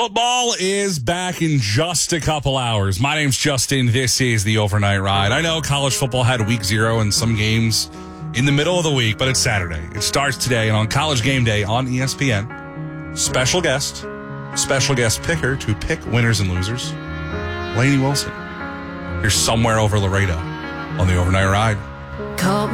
Football is back in just a couple hours. My name's Justin. This is the Overnight Ride. I know college football had week 0 and some games in the middle of the week, but it's Saturday. It starts today, and on College Game Day on ESPN, special guest picker to pick winners and losers, Lainey Wilson. You're somewhere over Laredo on the Overnight Ride.